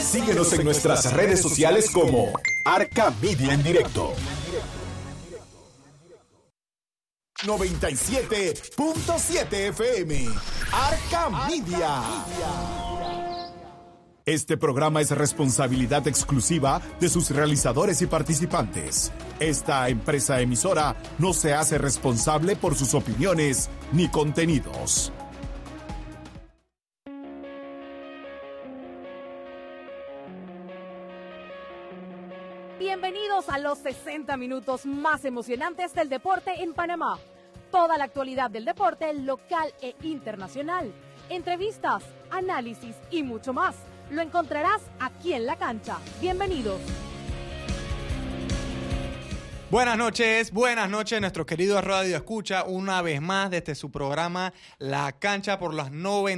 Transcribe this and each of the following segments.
Síguenos en nuestras redes sociales como Arca Media en Directo. 97.7 FM. Arca Media. Este programa es responsabilidad exclusiva de sus realizadores y participantes. Esta empresa emisora no se hace responsable por sus opiniones ni contenidos. Bienvenidos a los 60 minutos más emocionantes del deporte en Panamá. Toda la actualidad del deporte local e internacional. Entrevistas, análisis y mucho más. Lo encontrarás aquí en La Cancha. Bienvenidos. Buenas noches, nuestro querido Radio Escucha, una vez más desde su programa La Cancha por las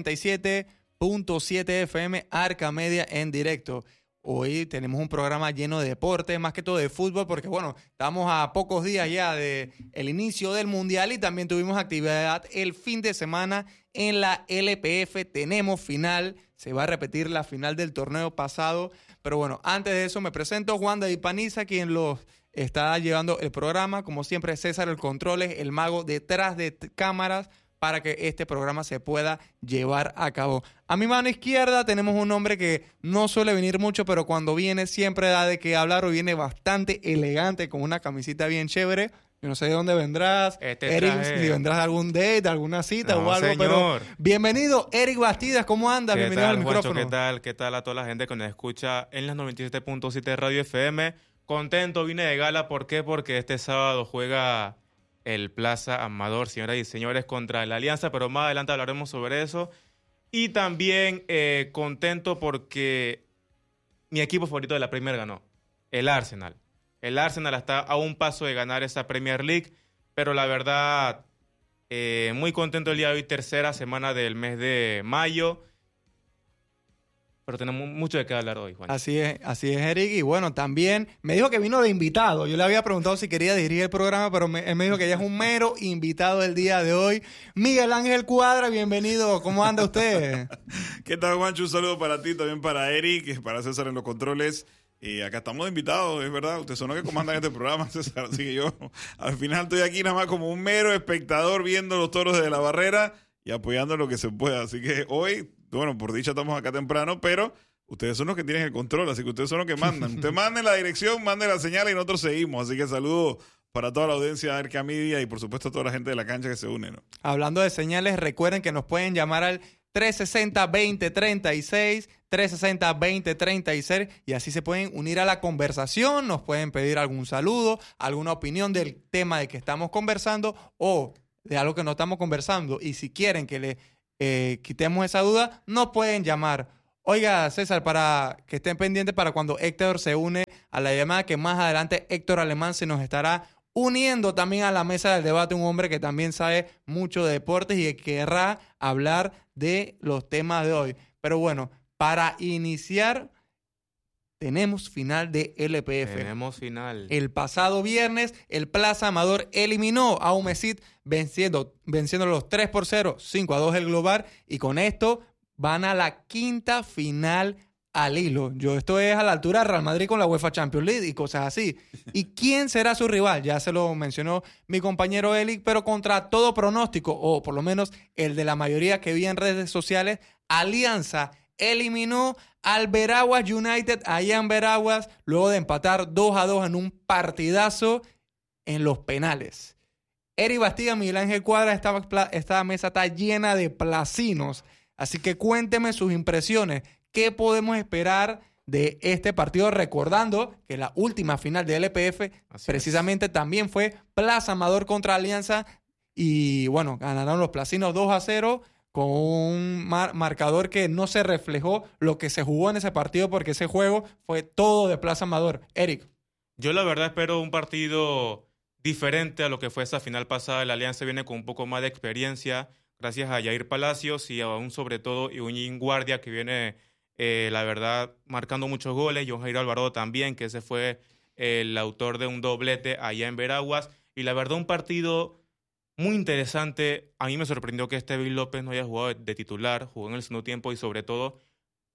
97.7 FM Arca Media en Directo. Hoy tenemos un programa lleno de deporte, más que todo de fútbol, porque bueno, estamos a pocos días ya del inicio del Mundial y también tuvimos actividad el fin de semana en la LPF. Tenemos final, se va a repetir la final del torneo pasado, pero bueno, antes de eso me presento, Juan David Paniza, quien los está llevando el programa. Como siempre, César el Controles, el mago detrás de cámaras, para que este programa se pueda llevar a cabo. A mi mano izquierda tenemos un hombre que no suele venir mucho, pero cuando viene siempre da de qué hablar. Hoy viene bastante elegante, con una camisita bien chévere. Yo no sé de dónde vendrás, Eric, si vendrás de algún date, de alguna cita o algo, señor. Pero bienvenido, Eric Bastidas, ¿cómo andas? Bienvenido al Juancho, micrófono. ¿Qué tal a toda la gente que nos escucha en las 97.7 Radio FM? Contento, vine de gala, ¿por qué? Porque este sábado juega el Plaza Amador, señoras y señores, contra la Alianza, pero más adelante hablaremos sobre eso. Y también contento porque mi equipo favorito de la Premier ganó, el Arsenal. El Arsenal está a un paso de ganar esa Premier League, pero la verdad, muy contento el día de hoy, tercera semana del mes de mayo. Pero tenemos mucho de qué hablar hoy, Juan. Así es, Eric. Y bueno, también me dijo que vino de invitado. Yo le había preguntado si quería dirigir el programa, pero él me dijo que ella es un mero invitado el día de hoy. Miguel Ángel Cuadra, bienvenido. ¿Cómo anda usted? ¿Qué tal, Juancho? Un saludo para ti, también para Eric, para César en los controles. Y acá estamos de invitados, es verdad. Ustedes son los que comandan este programa, César. Así que yo al final estoy aquí nada más como un mero espectador viendo los toros de la barrera y apoyando lo que se pueda. Así que hoy, bueno, por dicha estamos acá temprano, pero ustedes son los que tienen el control, así que ustedes son los que mandan. Ustedes manden la dirección, manden la señal y nosotros seguimos. Asy que saludos para toda la audiencia de Arca Media y por supuesto a toda la gente de la cancha que se une, ¿no? Hablando de señales, recuerden que nos pueden llamar al 360-2036, 360-2036 y así se pueden unir a la conversación, nos pueden pedir algún saludo, alguna opinión del tema de que estamos conversando o de algo que no estamos conversando, y si quieren que le quitemos esa duda, nos pueden llamar. Oiga, César, para que estén pendientes para cuando Héctor se une a la llamada, que más adelante Héctor Alemán se nos estará uniendo también a la mesa del debate, un hombre que también sabe mucho de deportes y que querrá hablar de los temas de hoy. Pero bueno, para iniciar, tenemos final de LPF. Tenemos final. El pasado viernes, el Plaza Amador eliminó a Humesit venciendo los 3-0, 5-2 el global, y con esto van a la quinta final al hilo. Esto es a la altura de Real Madrid con la UEFA Champions League y cosas así. ¿Y quién será su rival? Ya se lo mencionó mi compañero Elic, pero contra todo pronóstico, o por lo menos el de la mayoría que vi en redes sociales, Alianza eliminó al Veraguas United allá en Veraguas, luego de empatar 2-2 en un partidazo en los penales. Eric Bastida, Miguel Ángel Cuadra, esta mesa está llena de placinos, así que cuénteme sus impresiones. ¿Qué podemos esperar de este partido? Recordando que la última final de LPF precisamente también fue Plaza Amador contra Alianza y bueno, ganaron los placinos 2-0 con un marcador que no se reflejó lo que se jugó en ese partido porque ese juego fue todo de Plaza Amador. Eric. Yo la verdad espero un partido diferente a lo que fue esa final pasada. La Alianza viene con un poco más de experiencia gracias a Jair Palacios y aún sobre todo Iuñín Guardia, que viene la verdad marcando muchos goles. John Jairo Alvarado también, que ese fue el autor de un doblete allá en Veraguas. Y la verdad un partido muy interesante. A mí me sorprendió que Bill López no haya jugado de titular, jugó en el segundo tiempo y sobre todo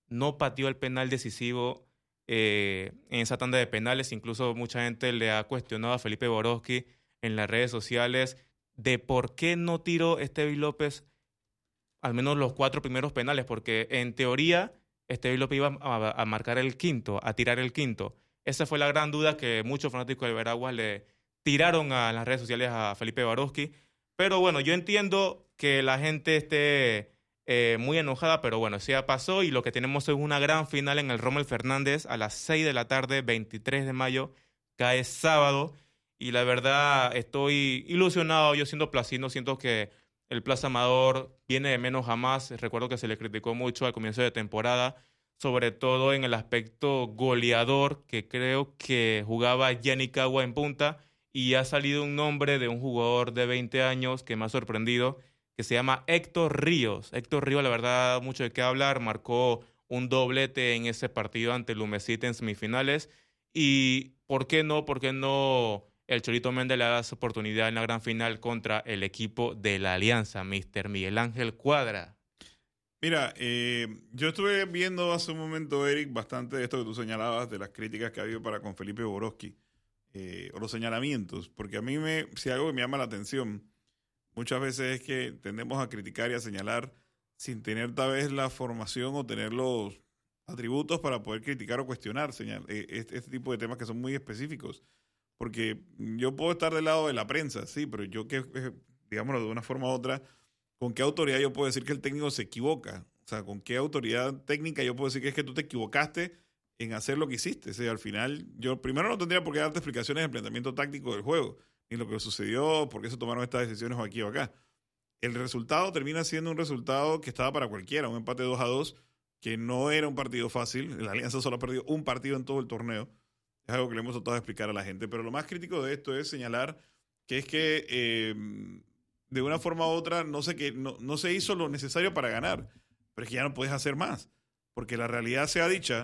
no pateó el penal decisivo en esa tanda de penales. Incluso mucha gente le ha cuestionado a Felipe Borowski en las redes sociales de por qué no tiró Esteby López al menos los 4 primeros penales, porque en teoría Esteby López iba a marcar el quinto, a tirar el quinto. Esa fue la gran duda que muchos fanáticos del Veraguas le tiraron a las redes sociales a Felipe Borowski. Pero bueno, yo entiendo que la gente esté muy enojada, pero bueno, eso ya pasó y lo que tenemos es una gran final en el Rommel Fernández a las 6 de la tarde, 23 de mayo, cae sábado. Y la verdad estoy ilusionado, yo siendo placino, siento que el Plaza Amador viene de menos a más. Recuerdo que se le criticó mucho al comienzo de temporada, sobre todo en el aspecto goleador, que creo que jugaba Gianni Cagua en punta, y ha salido un nombre de un jugador de 20 años que me ha sorprendido, que se llama Héctor Ríos. Héctor Ríos, la verdad, mucho de qué hablar, marcó un doblete en ese partido ante el Umecit en semifinales, y ¿por qué no el Cholito Méndez le da su oportunidad en la gran final contra el equipo de la Alianza, Mr. Miguel Ángel Cuadra? Mira, yo estuve viendo hace un momento, Eric, bastante de esto que tú señalabas, de las críticas que ha habido para con Felipe Borowski, o los señalamientos, porque a mí si algo que me llama la atención, muchas veces es que tendemos a criticar y a señalar sin tener tal vez la formación o tener los atributos para poder criticar o cuestionar este tipo de temas que son muy específicos. Porque yo puedo estar del lado de la prensa, sí, pero yo digámoslo de una forma u otra, ¿con qué autoridad yo puedo decir que el técnico se equivoca? O sea, ¿con qué autoridad técnica yo puedo decir que es que tú te equivocaste en hacer lo que hiciste? O sea, al final, yo primero no tendría por qué darte explicaciones del planteamiento táctico del juego, ni lo que sucedió, por qué se tomaron estas decisiones o aquí o acá. El resultado termina siendo un resultado que estaba para cualquiera, un empate 2-2, que no era un partido fácil. La Alianza solo ha perdido un partido en todo el torneo. Es algo que le hemos tratado de explicar a la gente. Pero lo más crítico de esto es señalar que es que de una forma u otra no se hizo lo necesario para ganar. Pero es que ya no puedes hacer más. Porque la realidad sea dicha,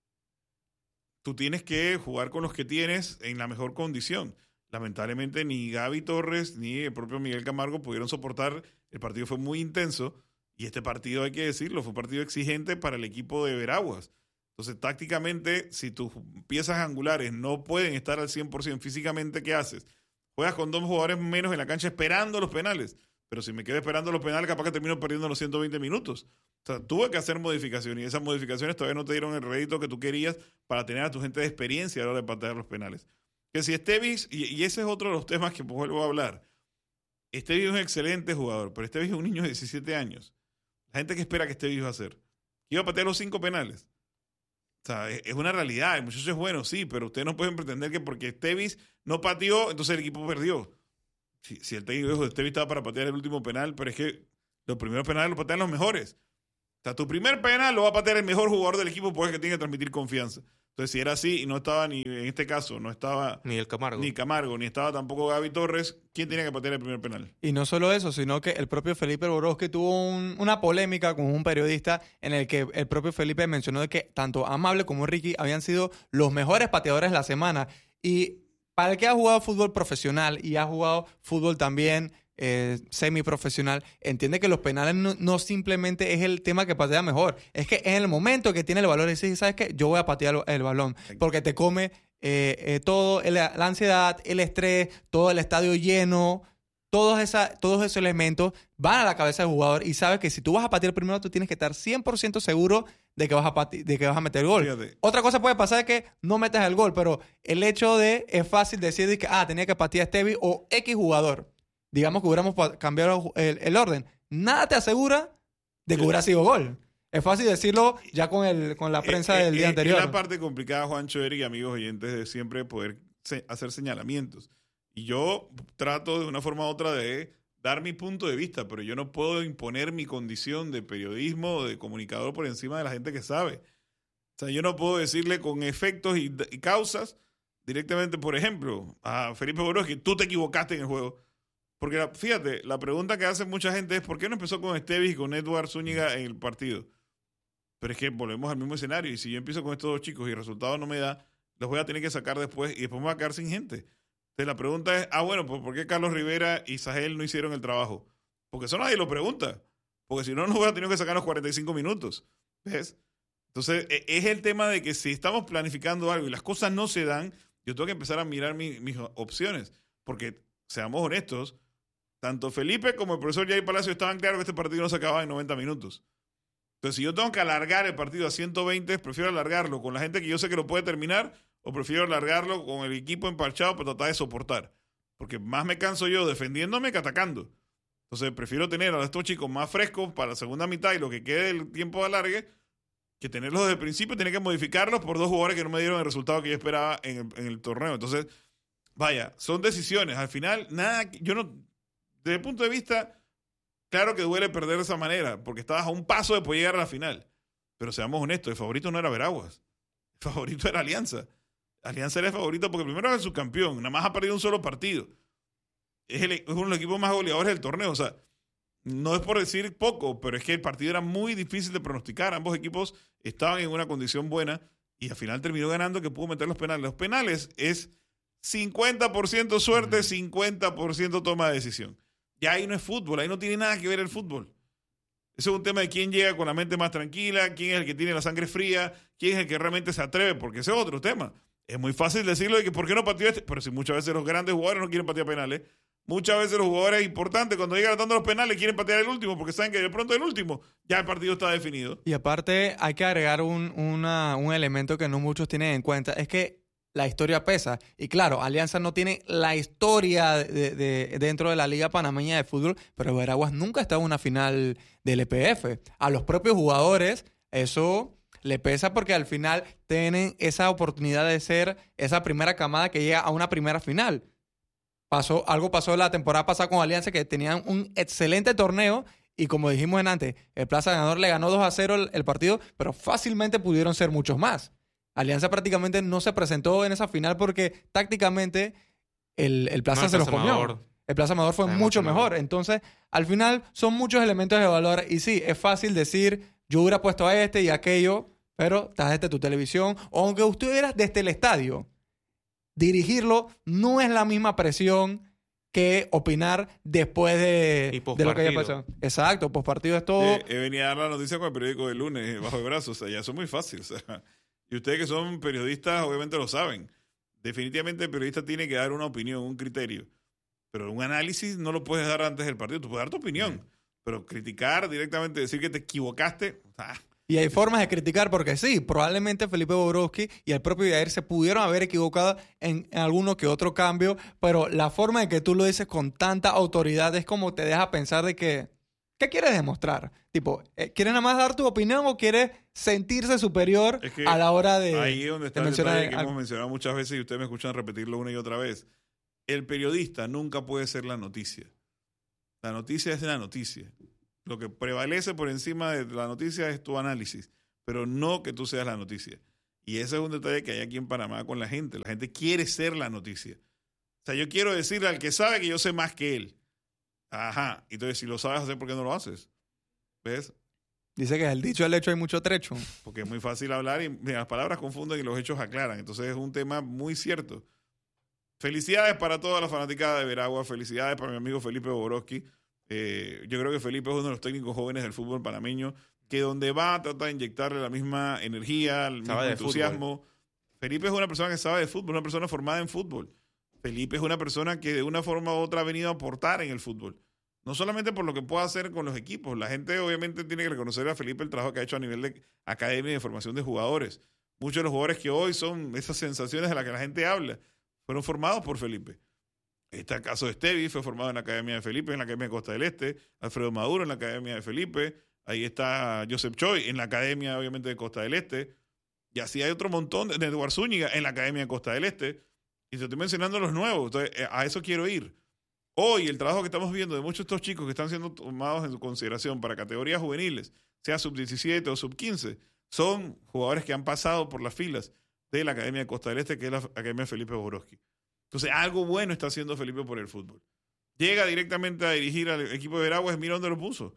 tú tienes que jugar con los que tienes en la mejor condición. Lamentablemente ni Gaby Torres ni el propio Miguel Camargo pudieron soportar. El partido fue muy intenso. Y este partido, hay que decirlo, fue un partido exigente para el equipo de Veraguas. Entonces, tácticamente, si tus piezas angulares no pueden estar al 100% físicamente, ¿qué haces? Juegas con 2 jugadores menos en la cancha esperando los penales. Pero si me quedo esperando los penales, capaz que termino perdiendo los 120 minutos. O sea, tuve que hacer modificaciones y esas modificaciones todavía no te dieron el rédito que tú querías para tener a tu gente de experiencia a la hora de patear los penales. Que si Estevis, y ese es otro de los temas que vuelvo a hablar, Estevis es un excelente jugador, pero Estevis es un niño de 17 años. La gente que espera que Estevis va a hacer. Iba a patear los 5 penales. O sea, es una realidad. El muchacho es bueno, sí, pero ustedes no pueden pretender que porque Estevis no pateó, entonces el equipo perdió. Si el técnico dijo que Estevis estaba para patear el último penal, pero es que los primeros penales los patean los mejores. O sea, tu primer penal lo va a patear el mejor jugador del equipo, porque es que tiene que transmitir confianza. Entonces, si era así y no estaba en este caso, no estaba Ni el Camargo. Ni Camargo, ni estaba tampoco Gaby Torres, ¿quién tenía que patear el primer penal? Y no solo eso, sino que el propio Felipe Borowski tuvo una polémica con un periodista en el que el propio Felipe mencionó de que tanto Amable como Ricky habían sido los mejores pateadores de la semana. Y para el que ha jugado fútbol profesional y ha jugado fútbol también semiprofesional, entiende que los penales no simplemente es el tema que patea mejor, es que en el momento que tiene el balón y dice, ¿sabes qué? Yo voy a patear el balón, porque te come todo la ansiedad, el estrés, todo el estadio lleno, todos esos elementos van a la cabeza del jugador y sabes que si tú vas a patear primero, tú tienes que estar 100% seguro de que vas a meter el gol. Fíjate. Otra cosa puede pasar es que no metas el gol, pero el hecho es fácil decir que tenía que patear a Estevi o X jugador. Digamos que hubiéramos cambiado el orden. Nada te asegura de que hubiera sido gol. Es fácil decirlo ya con la prensa del día anterior. Es la parte complicada, Juancho, Eric y amigos oyentes, de siempre poder hacer señalamientos. Y yo trato de una forma u otra de dar mi punto de vista, pero yo no puedo imponer mi condición de periodismo o de comunicador por encima de la gente que sabe. O sea, yo no puedo decirle con efectos y causas directamente, por ejemplo, a Felipe Borowski, tú te equivocaste en el juego. Porque fíjate, la pregunta que hace mucha gente es ¿por qué no empezó con Estevis y con Edward Zúñiga en el partido? Pero es que volvemos al mismo escenario y si yo empiezo con estos 2 chicos y el resultado no me da, los voy a tener que sacar después y después me voy a quedar sin gente. Entonces la pregunta es, bueno, pues ¿por qué Carlos Rivera y Sahel no hicieron el trabajo? Porque eso nadie lo pregunta. Porque si no, nos voy a tener que sacar los 45 minutos. ¿Ves? Entonces, es el tema de que si estamos planificando algo y las cosas no se dan, yo tengo que empezar a mirar mis opciones. Porque, seamos honestos, tanto Felipe como el profesor Jair Palacio estaban claros que este partido no se acababa en 90 minutos. Entonces, si yo tengo que alargar el partido a 120, prefiero alargarlo con la gente que yo sé que lo puede terminar o prefiero alargarlo con el equipo emparchado para tratar de soportar. Porque más me canso yo defendiéndome que atacando. Entonces, prefiero tener a estos chicos más frescos para la segunda mitad y lo que quede del tiempo de alargue que tenerlos desde el principio, tener que modificarlos por 2 jugadores que no me dieron el resultado que yo esperaba en el torneo. Entonces, vaya, son decisiones. Al final, nada, yo no, desde el punto de vista, claro que duele perder de esa manera, porque estabas a un paso de poder llegar a la final. Pero seamos honestos, el favorito no era Veraguas. El favorito era Alianza. Alianza era el favorito porque primero era el subcampeón, nada más ha perdido un solo partido. Es uno de los equipos más goleadores del torneo, o sea, no es por decir poco, pero es que el partido era muy difícil de pronosticar. Ambos equipos estaban en una condición buena y al final terminó ganando que pudo meter los penales. Los penales es 50% suerte, 50% toma de decisión. Ya ahí no es fútbol, ahí no tiene nada que ver el fútbol. Eso es un tema de quién llega con la mente más tranquila, quién es el que tiene la sangre fría, quién es el que realmente se atreve, porque ese es otro tema. Es muy fácil decirlo de que ¿por qué no pateó este? Pero si muchas veces los grandes jugadores no quieren patear penales, muchas veces los jugadores importantes cuando llegan dando los penales quieren patear el último porque saben que de pronto el último ya el partido está definido. Y aparte hay que agregar un elemento que no muchos tienen en cuenta, es que la historia pesa. Y claro, Alianza no tiene la historia dentro de la Liga Panameña de Fútbol, pero Veraguas nunca ha estado en una final del EPF. A los propios jugadores eso le pesa porque al final tienen esa oportunidad de ser esa primera camada que llega a una primera final. Algo pasó la temporada pasada con Alianza, que tenían un excelente torneo y como dijimos antes, el Plaza Ganador le ganó 2-0 el partido, pero fácilmente pudieron ser muchos más. Alianza prácticamente no se presentó en esa final porque tácticamente el Plaza se los comió. El Plaza Amador fue mucho mejor. Entonces, al final son muchos elementos de valor y sí, es fácil decir yo hubiera puesto a este y aquello, pero estás desde tu televisión, o aunque usted hubiera desde el estadio. Dirigirlo no es la misma presión que opinar después de lo que haya pasado. Exacto, postpartido es todo. Venía a dar la noticia con el periódico del lunes bajo el brazo, o sea, ya eso es muy fácil. O sea, y ustedes que son periodistas obviamente lo saben. Definitivamente el periodista tiene que dar una opinión, un criterio. Pero un análisis no lo puedes dar antes del partido. Tú puedes dar tu opinión, pero criticar directamente, decir que te equivocaste... Y hay formas de criticar porque sí, probablemente Felipe Bobrowski y el propio Jair se pudieron haber equivocado en alguno que otro cambio, pero la forma en que tú lo dices con tanta autoridad es como te deja pensar de que, ¿qué quieres demostrar? Tipo, ¿quieres nada más dar tu opinión o quieres sentirse superior a la hora de ahí es donde está el mencionar detalle que hemos mencionado muchas veces y ustedes me escuchan repetirlo una y otra vez. El periodista nunca puede ser la noticia. La noticia es la noticia. Lo que prevalece por encima de la noticia es tu análisis, pero no que tú seas la noticia. Y ese es un detalle que hay aquí en Panamá con la gente. La gente quiere ser la noticia. O sea, yo quiero decirle al que sabe que yo sé más que él. Ajá. Entonces, si lo sabes hacer, ¿por qué no lo haces? ¿Ves? Dice que el dicho al hecho hay mucho trecho. Porque es muy fácil hablar y mira, las palabras confunden y los hechos aclaran. Entonces, es un tema muy cierto. Felicidades para toda la fanaticada de Veragua. Felicidades para mi amigo Felipe Bobrowski. Yo creo que Felipe es uno de los técnicos jóvenes del fútbol panameño que donde va trata de inyectarle la misma energía, el mismo entusiasmo. Felipe es una persona que sabe de fútbol, una persona formada en fútbol. Felipe es una persona que de una forma u otra ha venido a aportar en el fútbol. No solamente por lo que pueda hacer con los equipos. La gente obviamente tiene que reconocer a Felipe el trabajo que ha hecho a nivel de academia y de formación de jugadores. Muchos de los jugadores que hoy son esas sensaciones de las que la gente habla fueron formados por Felipe. Está el caso de Stevie, fue formado en la Academia de Felipe, en la Academia de Costa del Este. Alfredo Maduro en la Academia de Felipe. Ahí está Joseph Choi en la Academia, obviamente, de Costa del Este. Y así hay otro montón de Eduardo Zúñiga en la Academia de Costa del Este. Y te estoy mencionando los nuevos. Entonces, a eso quiero ir. Hoy, el trabajo que estamos viendo de muchos de estos chicos que están siendo tomados en consideración para categorías juveniles, sea sub-17 o sub-15, son jugadores que han pasado por las filas de la Academia de Costa del Este, que es la Academia de Felipe Bobrowski. Entonces, algo bueno está haciendo Felipe por el fútbol. Llega directamente a dirigir al equipo de Veraguas, mira dónde lo puso.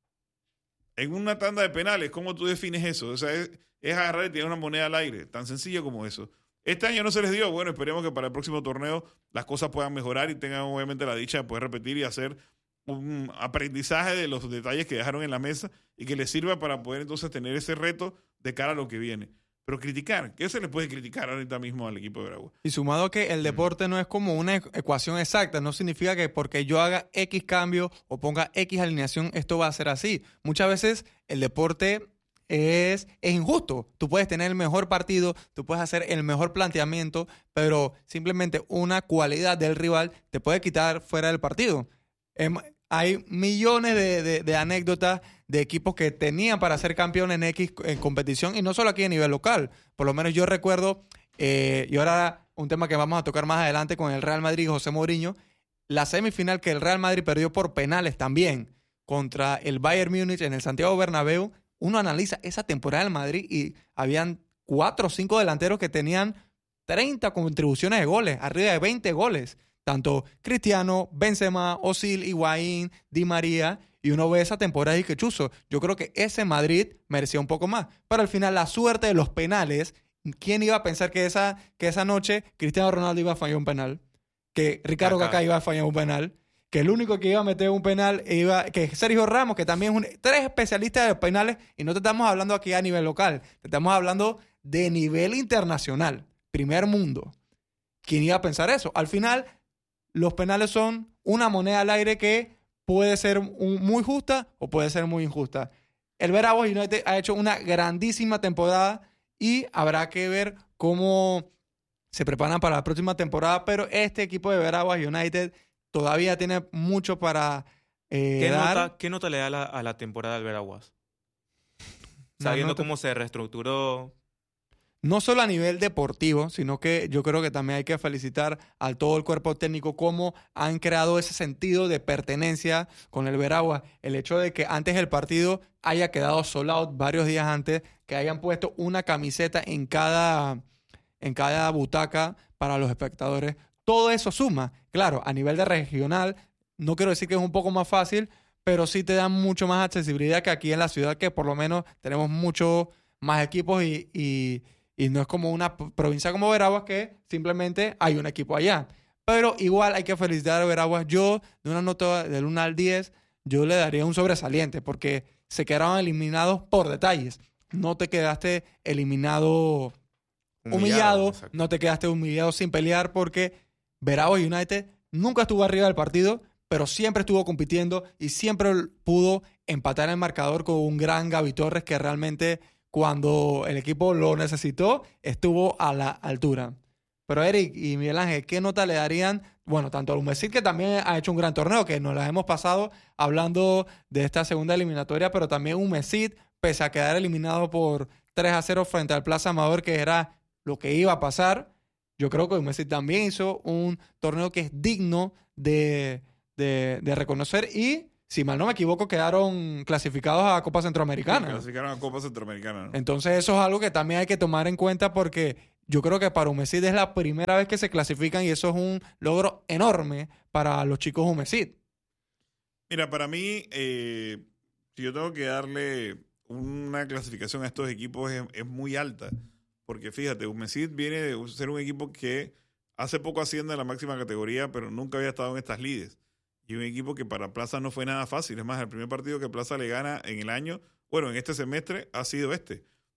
En una tanda de penales, ¿cómo tú defines eso? O sea, es agarrar y tirar una moneda al aire, tan sencillo como eso. Este año no se les dio, bueno, esperemos que para el próximo torneo las cosas puedan mejorar y tengan obviamente la dicha de poder repetir y hacer un aprendizaje de los detalles que dejaron en la mesa y que les sirva para poder entonces tener ese reto de cara a lo que viene. Pero criticar, ¿qué se le puede criticar ahorita mismo al equipo de Veraguas? Y sumado que el deporte no es como una ecuación exacta, no significa que porque yo haga X cambio o ponga X alineación, esto va a ser así. Muchas veces el deporte es injusto. Tú puedes tener el mejor partido, tú puedes hacer el mejor planteamiento, pero simplemente una cualidad del rival te puede quitar fuera del partido. Hay millones de anécdotas de equipos que tenían para ser campeón en X en competición y no solo aquí a nivel local. Por lo menos yo recuerdo, y ahora un tema que vamos a tocar más adelante con el Real Madrid y José Mourinho, la semifinal que el Real Madrid perdió por penales también contra el Bayern Múnich en el Santiago Bernabéu. Uno analiza esa temporada del Madrid y habían 4 o 5 delanteros que tenían 30 contribuciones de goles, arriba de 20 goles. Tanto Cristiano, Benzema, Özil, Higuaín, Di María, y uno ve esa temporada y que chuzo. Yo creo que ese Madrid merecía un poco más. Pero al final la suerte de los penales, ¿quién iba a pensar que esa noche Cristiano Ronaldo iba a fallar un penal? Que Ricardo Kaká iba a fallar un penal. Que el único que iba a meter un penal que Sergio Ramos, que también es 3 especialistas de penales, y no te estamos hablando aquí a nivel local, te estamos hablando de nivel internacional, primer mundo. ¿Quién iba a pensar eso? Al final, los penales son una moneda al aire que puede ser muy justa o puede ser muy injusta. El Veraguas United ha hecho una grandísima temporada y habrá que ver cómo se preparan para la próxima temporada, pero este equipo de Veraguas United todavía tiene mucho para dar. ¿Qué nota le da a la temporada del Veraguas? Sabiendo cómo se reestructuró. No solo a nivel deportivo, sino que yo creo que también hay que felicitar a todo el cuerpo técnico cómo han creado ese sentido de pertenencia con el Veraguas. El hecho de que antes del partido haya quedado sold out varios días antes, que hayan puesto una camiseta en cada butaca para los espectadores. Todo eso suma. Claro, a nivel de regional, no quiero decir que es un poco más fácil, pero sí te da mucho más accesibilidad que aquí en la ciudad, que por lo menos tenemos mucho más equipos y no es como una provincia como Veraguas que simplemente hay un equipo allá. Pero igual hay que felicitar a Veraguas. Yo, de una nota del 1 al 10, yo le daría un sobresaliente porque se quedaron eliminados por detalles. No te quedaste eliminado humillado, no te quedaste humillado sin pelear porque Veraguas United nunca estuvo arriba del partido, pero siempre estuvo compitiendo y siempre pudo empatar el marcador con un gran Gaby Torres que realmente, cuando el equipo lo necesitó, estuvo a la altura. Pero Eric y Miguel Ángel, ¿qué nota le darían? Bueno, tanto al Humesit, que también ha hecho un gran torneo, que nos la hemos pasado hablando de esta segunda eliminatoria, pero también Humesit, pese a quedar eliminado por 3-0 frente al Plaza Amador, que era lo que iba a pasar. Yo creo que Humesit también hizo un torneo que es digno de reconocer y, si mal no me equivoco, quedaron clasificados a Copa Centroamericana. Clasificaron a Copa Centroamericana, ¿no? Entonces eso es algo que también hay que tomar en cuenta porque yo creo que para Humesit es la primera vez que se clasifican y eso es un logro enorme para los chicos Humesit. Mira, para mí, si yo tengo que darle una clasificación a estos equipos es muy alta. Porque fíjate, Humesit viene de ser un equipo que hace poco asciende a la máxima categoría, pero nunca había estado en estas lides. Y un equipo que para Plaza no fue nada fácil. Es más, el primer partido que Plaza le gana en el año, bueno, en este semestre, ha sido el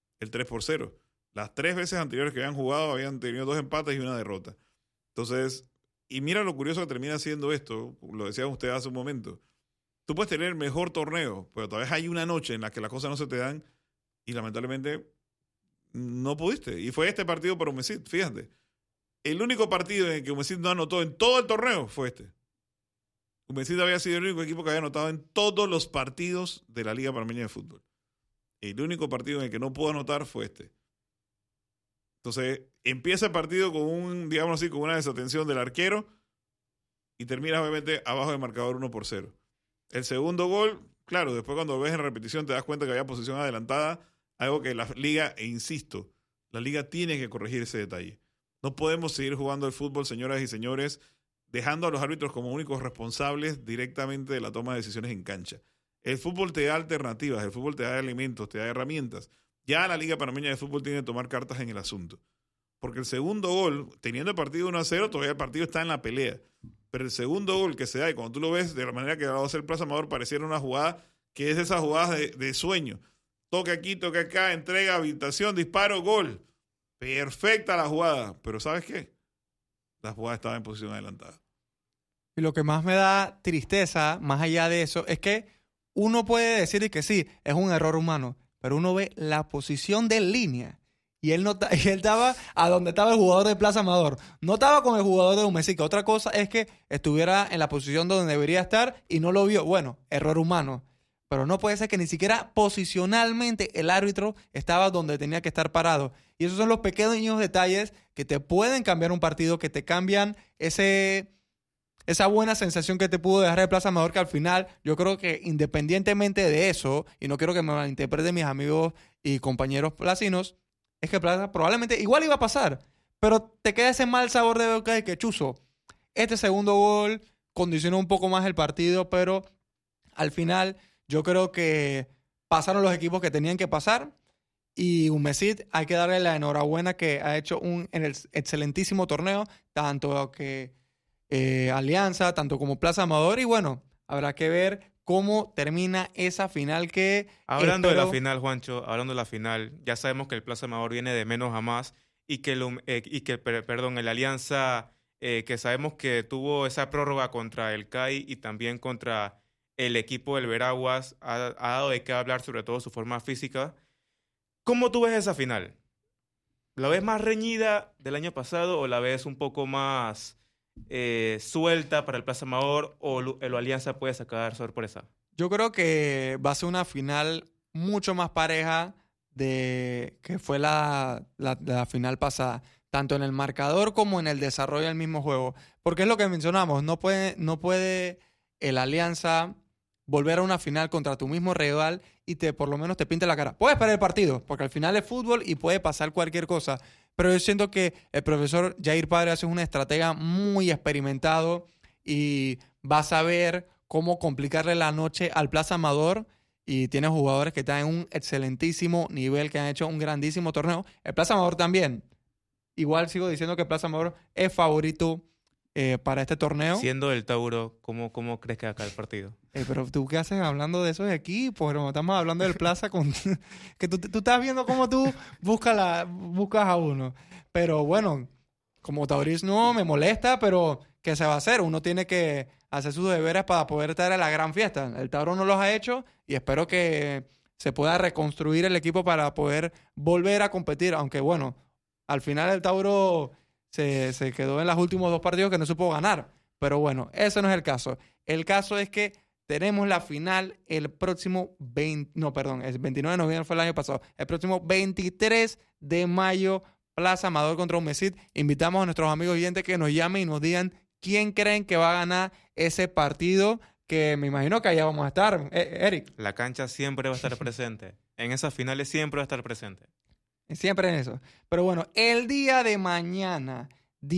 3-0. Las 3 veces anteriores que habían jugado habían tenido 2 empates y una derrota. Entonces, y mira lo curioso que termina siendo esto, lo decían ustedes hace un momento. Tú puedes tener el mejor torneo, pero tal vez hay una noche en la que las cosas no se te dan y lamentablemente no pudiste. Y fue este partido para Humesit, fíjate. El único partido en el que Humesit no anotó en todo el torneo fue este. Humesit había sido el único equipo que había anotado en todos los partidos de la Liga Panameña de Fútbol. El único partido en el que no pudo anotar fue este. Entonces, empieza el partido con digamos así, con una desatención del arquero y termina obviamente abajo del marcador 1-0. El segundo gol, claro, después cuando lo ves en repetición te das cuenta que había posición adelantada, algo que la liga, e insisto, la liga tiene que corregir ese detalle. No podemos seguir jugando el fútbol, señoras y señores, dejando a los árbitros como únicos responsables directamente de la toma de decisiones en cancha. El fútbol te da alternativas, el fútbol te da elementos, te da herramientas. Ya la Liga Panameña de Fútbol tiene que tomar cartas en el asunto. Porque el segundo gol, teniendo el partido 1-0, todavía el partido está en la pelea. Pero el segundo gol que se da, y cuando tú lo ves de la manera que va a hacer Plaza Amador, pareciera una jugada que es de esas jugadas de sueño. toque aquí, toque acá, entrega, habitación, disparo, gol. Perfecta la jugada. Pero ¿sabes qué? La jugada estaba en posición adelantada. Y lo que más me da tristeza, más allá de eso, es que uno puede decir que sí, es un error humano, pero uno ve la posición de línea y él estaba a donde estaba el jugador de Plaza Amador. No estaba con el jugador de Umesica. Otra cosa es que estuviera en la posición donde debería estar y no lo vio. Bueno, error humano. Pero no puede ser que ni siquiera posicionalmente el árbitro estaba donde tenía que estar parado. Y esos son los pequeños detalles que te pueden cambiar un partido, que te cambian esa buena sensación que te pudo dejar el Plaza Amador, que al final yo creo que independientemente de eso, y no quiero que me malinterpreten mis amigos y compañeros placinos, es que Plaza probablemente igual iba a pasar, pero te queda ese mal sabor de boca de que chuzo. Este segundo gol condicionó un poco más el partido, pero al final yo creo que pasaron los equipos que tenían que pasar y Umesic hay que darle la enhorabuena que ha hecho un excelentísimo torneo, tanto que Alianza, tanto como Plaza Amador, y bueno, habrá que ver cómo termina esa final que... Hablando de la final, Juancho, hablando de la final, ya sabemos que el Plaza Amador viene de menos a más y que el Alianza, que sabemos que tuvo esa prórroga contra el CAI y también contra el equipo del Veraguas, ha dado de qué hablar, sobre todo su forma física. ¿Cómo tú ves esa final? ¿La ves más reñida del año pasado o la ves un poco más suelta para el Plaza Amador o el Alianza puede sacar sorpresa? Yo creo que va a ser una final mucho más pareja de que fue la final pasada, tanto en el marcador como en el desarrollo del mismo juego. Porque es lo que mencionamos, no puede el Alianza volver a una final contra tu mismo rival y por lo menos te pinte la cara. Puedes perder el partido, porque al final es fútbol y puede pasar cualquier cosa. Pero yo siento que el profesor Jair Padres es un estratega muy experimentado y va a saber cómo complicarle la noche al Plaza Amador y tiene jugadores que están en un excelentísimo nivel, que han hecho un grandísimo torneo. El Plaza Amador también. Igual sigo diciendo que el Plaza Amador es favorito para este torneo. Siendo el Tauro, ¿cómo crees que va a caer el partido? Pero tú qué haces hablando de esos equipos, pero estamos hablando del Plaza con que tú estás viendo cómo tú buscas a uno. Pero bueno, como taurís no me molesta, pero ¿qué se va a hacer? Uno tiene que hacer sus deberes para poder estar en la gran fiesta. El Tauro no los ha hecho y espero que se pueda reconstruir el equipo para poder volver a competir, aunque bueno, al final el Tauro se quedó en los últimos 2 partidos que no supo ganar. Pero bueno, eso no es el caso. El caso es que tenemos la final el próximo el 29 de noviembre fue el año pasado. El próximo 23 de mayo, Plaza Amador contra Umesic. Invitamos a nuestros amigos oyentes que nos llamen y nos digan quién creen que va a ganar ese partido, que me imagino que allá vamos a estar. Eric. La cancha siempre va a estar presente. En esas finales siempre va a estar presente. Siempre en eso. Pero bueno, el día de mañana,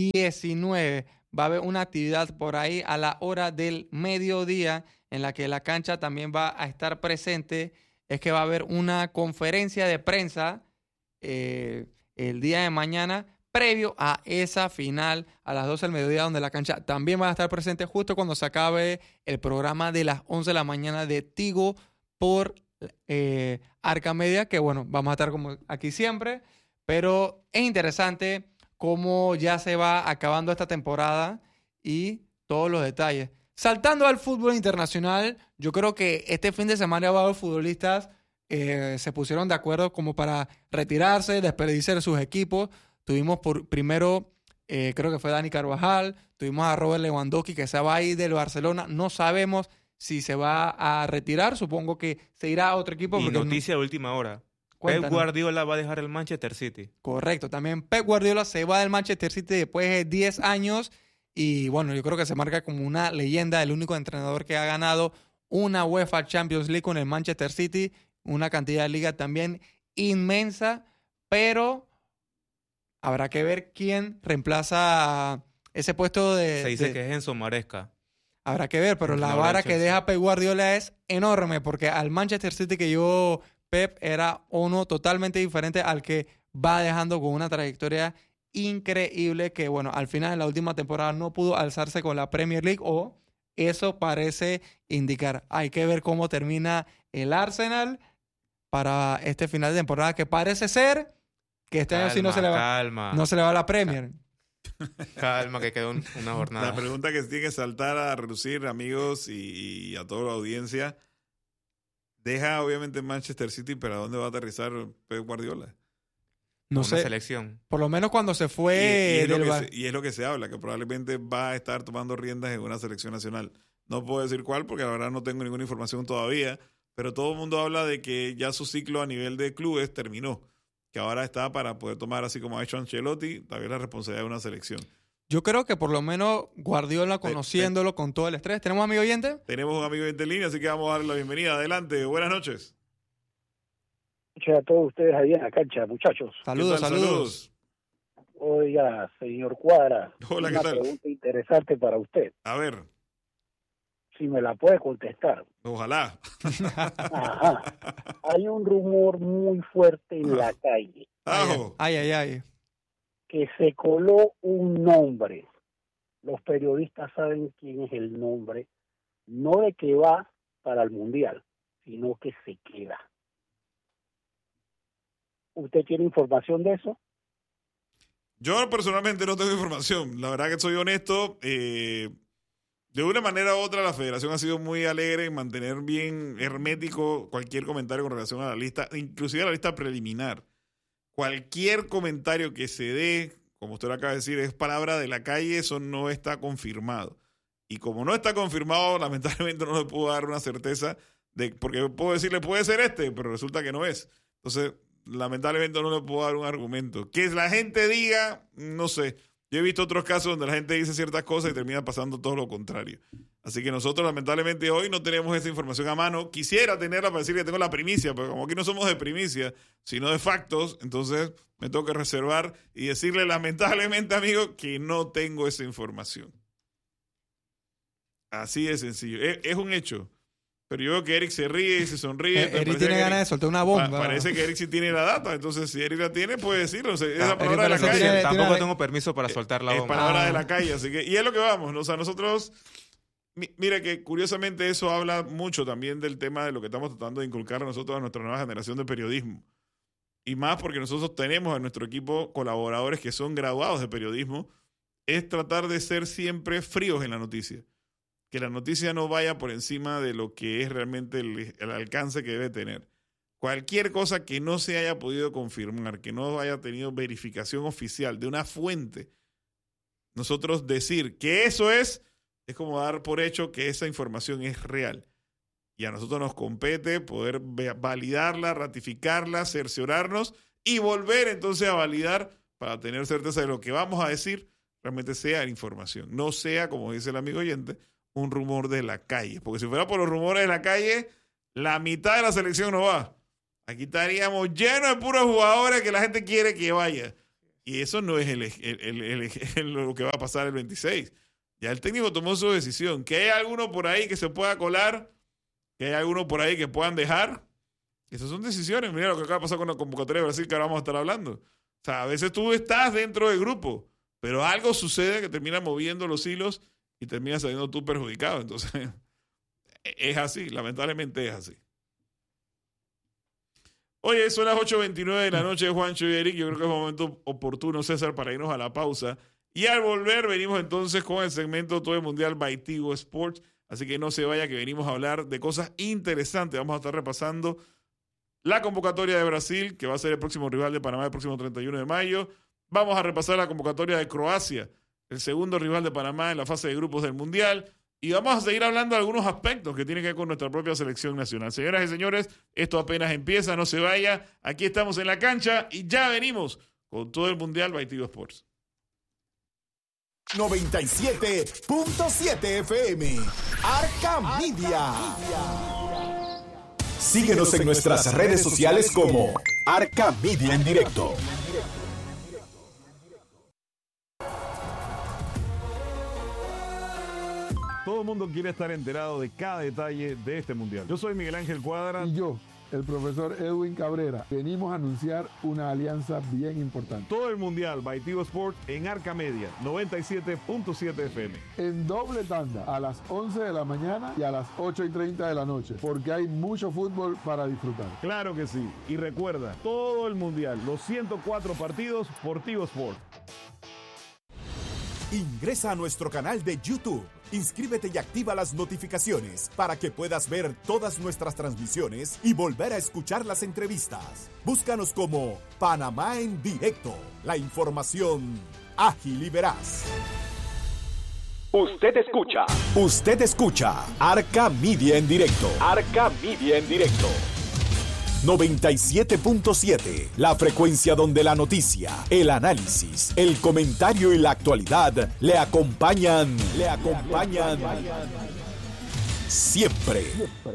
19, va a haber una actividad por ahí a la hora del mediodía en la que la cancha también va a estar presente. Es que va a haber una conferencia de prensa el día de mañana previo a esa final a las 12 del mediodía, donde la cancha también va a estar presente justo cuando se acabe el programa de las 11 de la mañana de Tigo por Arca Media, que bueno, vamos a estar como aquí siempre, pero es interesante cómo ya se va acabando esta temporada y todos los detalles. Saltando al fútbol internacional, yo creo que este fin de semana varios futbolistas se pusieron de acuerdo como para retirarse, despedirse de sus equipos. Tuvimos primero, creo que fue Dani Carvajal, tuvimos a Robert Lewandowski que se va a ir del Barcelona, no sabemos si se va a retirar, supongo que se irá a otro equipo. Y noticia de última hora. Cuéntanos. Pep Guardiola va a dejar el Manchester City. Correcto, también Pep Guardiola se va del Manchester City después de 10 años y bueno, yo creo que se marca como una leyenda, el único entrenador que ha ganado una UEFA Champions League con el Manchester City, una cantidad de ligas también inmensa, pero habrá que ver quién reemplaza ese puesto Se dice que es Enzo Maresca. Habrá que ver, pero la vara que deja Pep Guardiola es enorme, porque al Manchester City que yo, Pep, era uno totalmente diferente al que va dejando con una trayectoria increíble que, bueno, al final de la última temporada no pudo alzarse con la Premier League, o eso parece indicar. Hay que ver cómo termina el Arsenal, para este final de temporada, que parece ser que este año sí no se le va a la Premier. Calma, que quedó una jornada. La pregunta que tiene que saltar a relucir, amigos, y a toda la audiencia, deja obviamente Manchester City, pero ¿a dónde va a aterrizar Pep Guardiola? No una sé. selección. Por lo menos cuando se fue y es lo que se habla, que probablemente va a estar tomando riendas en una selección nacional. No puedo decir cuál, porque la verdad no tengo ninguna información todavía, pero todo el mundo habla de que ya su ciclo a nivel de clubes terminó, que ahora está para poder tomar, así como ha hecho Ancelotti, también la responsabilidad de una selección. Yo creo que por lo menos Guardiola, conociéndolo con todo el estrés. ¿Tenemos amigo oyente? Tenemos un amigo oyente en línea, así que vamos a darle la bienvenida. Adelante, buenas noches. A todos ustedes ahí en la cancha, muchachos. Saludos. Oiga, señor Cuadra, Hola, una ¿qué tal? pregunta interesante para usted. A ver, Si me la puede contestar. ojalá. Ajá. Hay un rumor muy fuerte en la calle Ajo. Ay. que se coló un nombre. Los periodistas saben quién es el nombre, no de que va para el Mundial, sino que se queda. ¿Usted tiene información de eso? Yo personalmente no tengo información. La verdad que soy honesto. De una manera u otra, la federación ha sido muy alegre en mantener bien hermético cualquier comentario con relación a la lista, inclusive a la lista preliminar. Cualquier comentario que se dé, como usted lo acaba de decir, es palabra de la calle, eso no está confirmado. Y como no está confirmado, lamentablemente no le puedo dar una certeza, porque puedo decirle, puede ser pero resulta que no es. Entonces, lamentablemente no le puedo dar un argumento. Que la gente diga, no sé. Yo he visto otros casos donde la gente dice ciertas cosas y termina pasando todo lo contrario. Así que nosotros lamentablemente hoy no tenemos esa información a mano. Quisiera tenerla para decir que tengo la primicia, pero como aquí no somos de primicia, sino de factos, entonces me tengo que reservar y decirle lamentablemente, amigo, que no tengo esa información. Así de sencillo. Es un hecho. Pero yo veo que Eric se ríe y se sonríe. Eric tiene ganas de soltar una bomba. Parece que Eric sí tiene la data. Entonces, si Eric la tiene, puede decirlo. O sea, es la palabra de la calle. Tampoco tengo permiso para soltar la bomba. Es palabra de la calle. Así que, y es lo que vamos. O sea, nosotros... Mira que curiosamente eso habla mucho también del tema de lo que estamos tratando de inculcar a nosotros, a nuestra nueva generación de periodismo. Y más porque nosotros tenemos en nuestro equipo colaboradores que son graduados de periodismo. Es tratar de ser siempre fríos en la noticia. Que la noticia no vaya por encima de lo que es realmente el alcance que debe tener. Cualquier cosa que no se haya podido confirmar, que no haya tenido verificación oficial de una fuente, nosotros decir que eso es como dar por hecho que esa información es real. Y a nosotros nos compete poder validarla, ratificarla, cerciorarnos y volver entonces a validar para tener certeza de lo que vamos a decir realmente sea información. No sea, como dice el amigo oyente, un rumor de la calle. Porque si fuera por los rumores de la calle, la mitad de la selección no va. Aquí estaríamos llenos de puros jugadores que la gente quiere que vaya. Y eso no es lo que va a pasar el 26. Ya el técnico tomó su decisión. Que hay alguno por ahí que se pueda colar, que hay alguno por ahí que puedan dejar. Esas son decisiones. Mira lo que acaba de pasar con la convocatoria de Brasil que ahora vamos a estar hablando. O sea, a veces tú estás dentro del grupo, pero algo sucede que termina moviendo los hilos y terminas saliendo tú perjudicado. Entonces, es así, lamentablemente es así. Oye, son las 8:29 de la noche, Juancho y Eric. Yo creo que es un momento oportuno, César, para irnos a la pausa. Y al volver, venimos entonces con el segmento Todo el Mundial by Tigo Sports. Así que no se vaya, que venimos a hablar de cosas interesantes. Vamos a estar repasando la convocatoria de Brasil, que va a ser el próximo rival de Panamá el próximo 31 de mayo. Vamos a repasar la convocatoria de Croacia, el segundo rival de Panamá en la fase de grupos del Mundial. Y vamos a seguir hablando de algunos aspectos que tienen que ver con nuestra propia selección nacional. Señoras y señores, esto apenas empieza, no se vaya. Aquí estamos en la cancha y ya venimos con todo el Mundial by Tigo Sports. 97.7 FM. Arca Media. Síguenos en nuestras redes sociales como Arca Media en directo. Todo el mundo quiere estar enterado de cada detalle de este mundial. Yo soy Miguel Ángel Cuadra. Y yo, el profesor Edwin Cabrera. Venimos a anunciar una alianza bien importante. Todo el Mundial by Tigo Sport en Arca Media, 97.7 FM. En doble tanda, a las 11 de la mañana y a las 8:30 de la noche, porque hay mucho fútbol para disfrutar. Claro que sí. Y recuerda, todo el Mundial, los 104 partidos por Tigo Sport. Ingresa a nuestro canal de YouTube, inscríbete y activa las notificaciones para que puedas ver todas nuestras transmisiones y volver a escuchar las entrevistas. Búscanos como Panamá en Directo, la información ágil y veraz. Usted escucha Arca Media en Directo. Arca Media en Directo. 97.7, la frecuencia donde la noticia, el análisis, el comentario y la actualidad le acompañan siempre.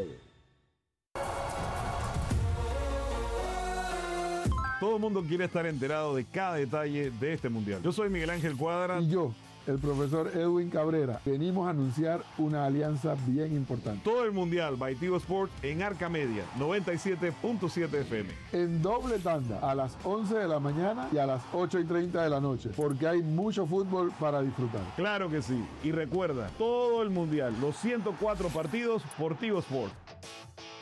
Todo el mundo quiere estar enterado de cada detalle de este Mundial. Yo soy Miguel Ángel Cuadra. Y yo, el profesor Edwin Cabrera, venimos a anunciar una alianza bien importante. Todo el Mundial by Tigo Sport en Arca Media, 97.7 FM. En doble tanda, a las 11 de la mañana y a las 8:30 de la noche, porque hay mucho fútbol para disfrutar. Claro que sí. Y recuerda, todo el Mundial, los 104 partidos por Tigo Sport.